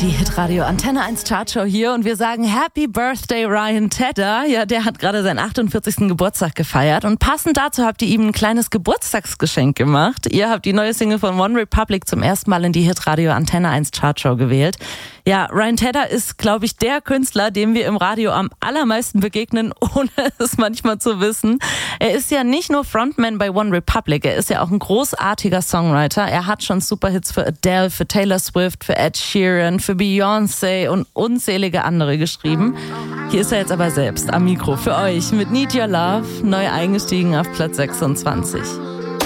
Die Hitradio Antenne 1 Chartshow hier und wir sagen Happy Birthday Ryan Tedder. Ja, der hat gerade seinen 48. Geburtstag gefeiert und passend dazu habt ihr ihm ein kleines Geburtstagsgeschenk gemacht. Ihr habt die neue Single von One Republic zum ersten Mal in die Hitradio Antenne 1 Chartshow gewählt. Ja, Ryan Tedder ist, glaube ich, der Künstler, dem wir im Radio am allermeisten begegnen, ohne es manchmal zu wissen. Er ist ja nicht nur Frontman bei One Republic, er ist ja auch ein großartiger Songwriter. Er hat schon Superhits für Adele, für Taylor Swift, für Ed Sheeran, für Beyoncé und unzählige andere geschrieben. Hier ist er jetzt aber selbst am Mikro für euch mit Need Your Love, neu eingestiegen auf Platz 26.